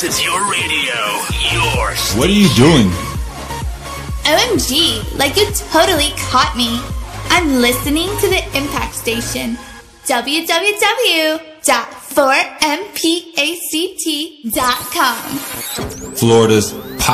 This is your radio. Your station. What are you doing? OMG, like you totally caught me. I'm listening to the Impact Station. www.4mpact.com. Florida's